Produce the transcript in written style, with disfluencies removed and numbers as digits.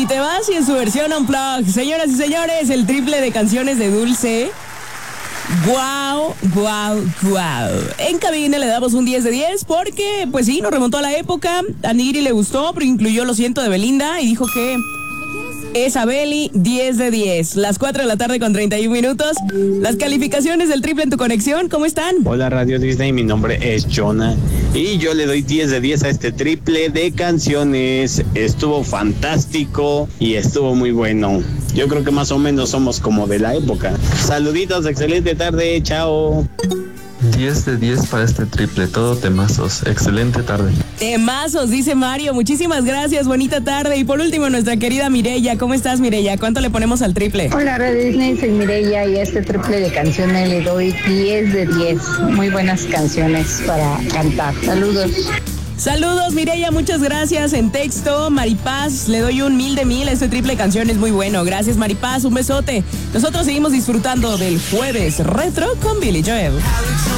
Y te vas y en su versión Unplugged. Señoras y señores, el triple de canciones de Dulce. ¡Guau, guau, guau! En cabina le damos un 10 de 10 porque, pues sí, nos remontó a la época. A Nigri le gustó, pero incluyó Lo Siento de Belinda y dijo que esa Beli, 10 de 10. Las 4 de la tarde con 31 minutos. Las calificaciones del triple en tu conexión, ¿cómo están? Hola Radio Disney, mi nombre es Jonah y yo le doy 10 de 10 a este triple de canciones. Estuvo fantástico y estuvo muy bueno. Yo creo que más o menos somos como de la época. Saluditos, excelente tarde, chao. 10 de 10 para este triple, todo temazos, excelente tarde. Temazos, dice Mario, muchísimas gracias, bonita tarde. Y por último, nuestra querida Mireya, ¿cómo estás, Mireya? ¿Cuánto le ponemos al triple? Hola, Radio Disney, soy Mireya y a este triple de canciones le doy 10 de 10. Muy buenas canciones para cantar. Saludos. Saludos, Mireya, muchas gracias. En texto, Maripaz, le doy un 1000 de 1000. Este triple de canción es muy bueno. Gracias, Maripaz, un besote. Nosotros seguimos disfrutando del Jueves Retro con Billy Joel.